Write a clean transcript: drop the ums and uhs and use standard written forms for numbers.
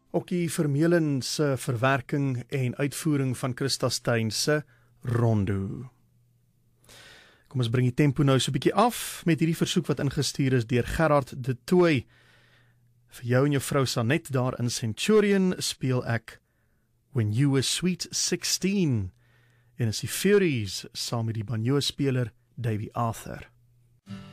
Okkie Vermeulen se verwerking en uitvoering van Christa Steyn se Rondo. Kom ons bring die tempo nou so 'n bietjie af met hierdie versoek wat ingestuur is deur Gerard de Tooy. Vir jou en jou vrou Sanet daar in Centurion speel ek When You Were Sweet 16 en is die Furies saam met die banjo speler Davy Arthur.